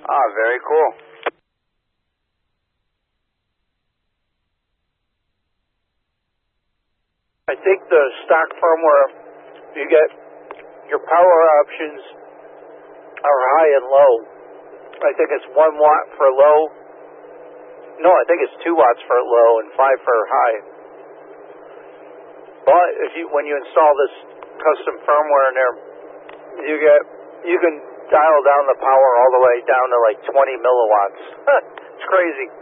Ah, very cool. I think the stock firmware, you get your power options are high and low. I think it's 1 watt for low. No, I think it's 2 watts for low and 5 for high. But when you install this custom firmware in there, you can dial down the power all the way down to like 20 milliwatts. It's crazy.